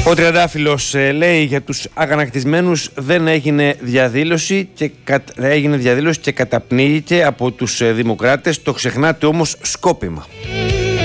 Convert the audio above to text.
Ο Τριαντάφυλλος λέει για τους αγανακτισμένους δεν έγινε διαδήλωση και καταπνίγηκε από τους δημοκράτες. Το ξεχνάτε όμως σκόπιμα.